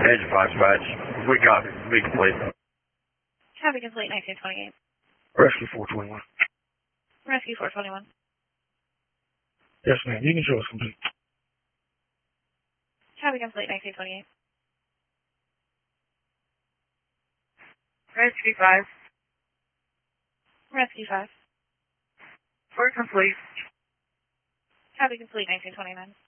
Engine 5 dispatch. We copy. Be complete. Copy complete 1928. Rescue 421. Rescue 421. Yes, ma'am. You can show us complete. Copy complete 1928. Rescue 5. Rescue 5. We're complete. Copy complete 1929.